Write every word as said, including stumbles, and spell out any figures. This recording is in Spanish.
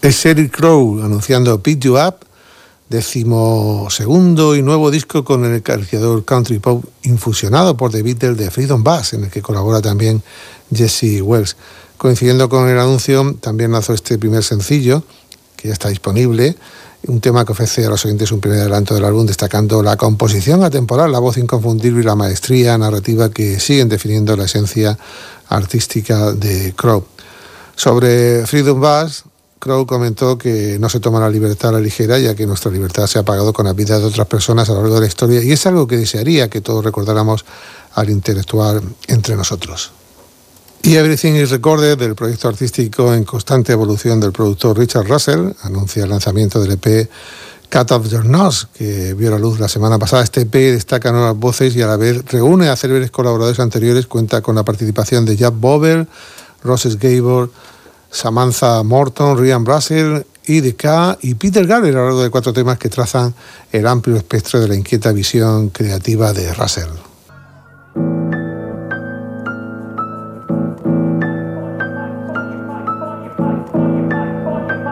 Es Sheryl Crow anunciando Pick You Up, decimosegundo y nuevo disco con el acariciador country pop infusionado por The Beatles de Freedom Bus, en el que colabora también Jesse Wells. Coincidiendo con el anuncio, también lanzó este primer sencillo, que ya está disponible, un tema que ofrece a los oyentes un primer adelanto del álbum, destacando la composición atemporal, la voz inconfundible y la maestría narrativa que siguen definiendo la esencia artística de Crow. Sobre Freedom Bus, Crow comentó que no se toma la libertad a la ligera, ya que nuestra libertad se ha pagado con la vida de otras personas a lo largo de la historia, y es algo que desearía que todos recordáramos al interactuar entre nosotros. Y Everything is Recorded, del proyecto artístico en constante evolución del productor Richard Russell, anuncia el lanzamiento del E P Cut Off Your Nose, que vio la luz la semana pasada. Este E P destaca nuevas voces y a la vez reúne a célebres colaboradores anteriores, cuenta con la participación de Jack Bober, Roses Gabor, Samantha Morton, Ryan Russell, I D K y Peter Gabriel, a lo largo de cuatro temas que trazan el amplio espectro de la inquieta visión creativa de Russell.